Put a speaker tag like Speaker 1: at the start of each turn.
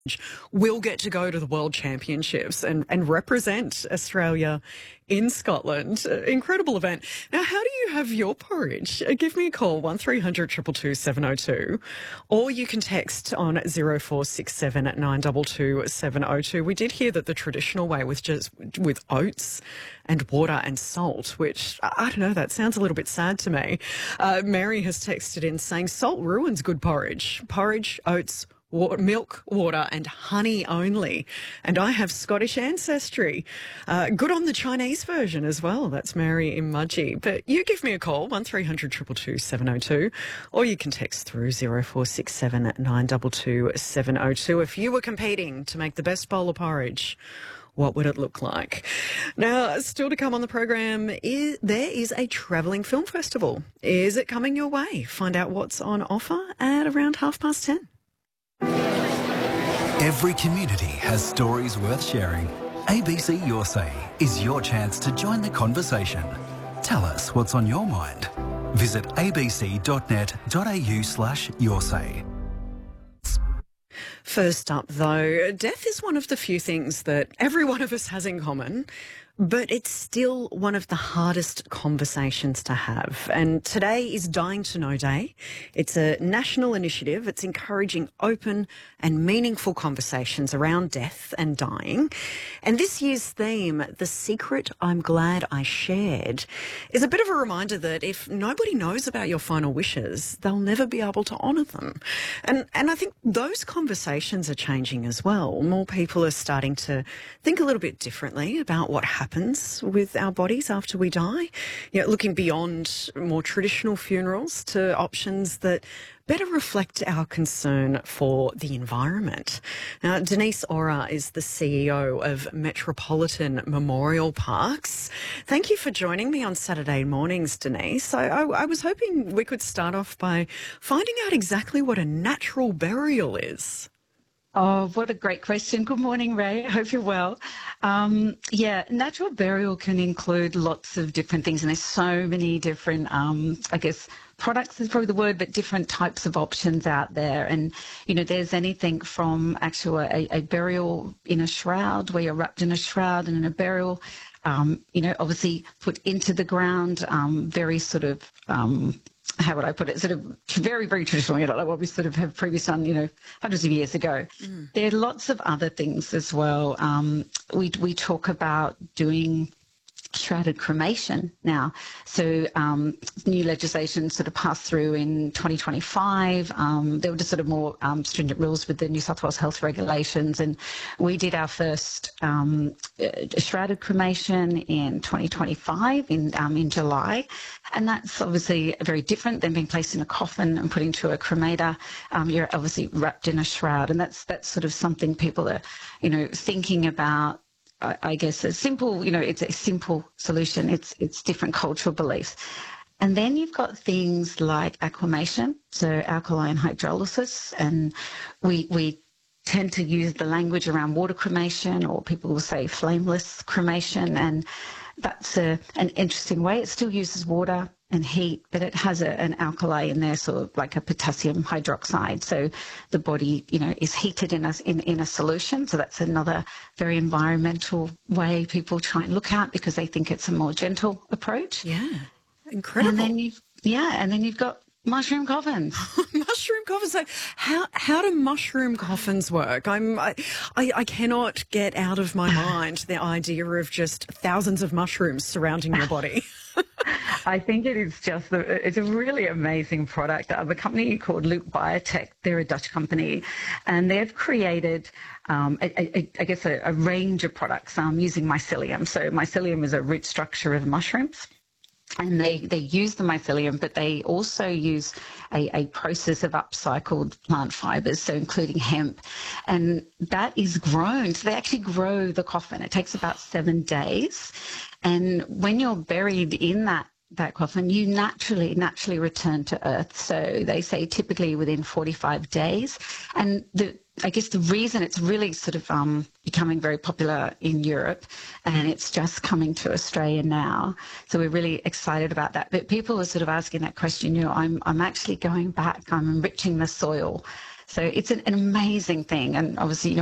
Speaker 1: will get to go to the World Championships and represent Australia in Scotland. Incredible event. Now, how do you have your porridge? Give me a call, 1300 222 702, or you can text on 0467 922 702. We did hear that the traditional way was just with oats and water and salt, which, I don't know, that sounds a little bit sad to me. Mary has texted in saying salt ruins good porridge. Porridge, oats, milk, water and honey only. And I have Scottish ancestry. Good on the Chinese version as well. That's Mary in Mudgee. But you give me a call, 1300 222 702, or you can text through 0467 922 702. If you were competing to make the best bowl of porridge, what would it look like? Now, still to come on the program, there is a travelling film festival. Is it coming your way? Find out what's on offer at around 10:30.
Speaker 2: Every community has stories worth sharing. ABC Your Say is your chance to join the conversation. Tell us what's on your mind. Visit abc.net.au/yoursay.
Speaker 1: First up, though, death is one of the few things that every one of us has in common, but it's still one of the hardest conversations to have. And today is Dying to Know Day. It's a national initiative. It's encouraging open and meaningful conversations around death and dying. And this year's theme, The Secret I'm Glad I Shared, is a bit of a reminder that if nobody knows about your final wishes, they'll never be able to honour them. And I think those conversations are changing as well. More people are starting to think a little bit differently about what happens with our bodies after we die. You know, looking beyond more traditional funerals to options that better reflect our concern for the environment. Now, Denise Ora is the CEO of Metropolitan Memorial Parks. Thank you for joining me on Saturday mornings, Denise. I was hoping we could start off by finding out exactly what a natural burial is.
Speaker 3: Oh, what a great question. Good morning, Ray. I hope you're well. Natural burial can include lots of different things, and there's so many different, products is probably the word, but different types of options out there. And, you know, there's anything from actually a burial in a shroud, where you're wrapped in a shroud and in a burial, obviously put into the ground, very sort of, how would I put it, sort of very, very traditional, like what we sort of have previously done, hundreds of years ago. There are lots of other things as well. We talk about doing shrouded cremation now. So new legislation sort of passed through in 2025. There were just sort of more stringent rules with the New South Wales health regulations, and we did our first shrouded cremation in 2025 in July, and that's obviously very different than being placed in a coffin and put into a cremator. You're obviously wrapped in a shroud, and that's sort of something people are thinking about. I guess it's a simple solution. It's different cultural beliefs. And then you've got things like aquamation, so alkaline hydrolysis, and we tend to use the language around water cremation, or people will say flameless cremation, and that's an interesting way. It still uses water and heat, but it has an alkali in there, sort of like a potassium hydroxide. So the body, is heated in a solution. So that's another very environmental way people try and look at, because they think it's a more gentle approach.
Speaker 1: Yeah, incredible.
Speaker 3: And then you've got mushroom coffins.
Speaker 1: Mushroom coffins. So how do mushroom coffins work? I cannot get out of my mind the idea of just thousands of mushrooms surrounding your body.
Speaker 3: I think it is it's a really amazing product. A company called Loop Biotech, they're a Dutch company, and they've created, a range of products using mycelium. So mycelium is a root structure of mushrooms. And they use the mycelium, but they also use a process of upcycled plant fibres, so including hemp. And that is grown. So they actually grow the coffin. It takes about 7 days. And when you're buried in that coffin, you naturally return to earth. So they say typically within 45 days. And the reason it's really sort of becoming very popular in Europe, and it's just coming to Australia now. So we're really excited about that. But people are sort of asking that question, I'm actually going back, I'm enriching the soil. So it's an amazing thing. And obviously,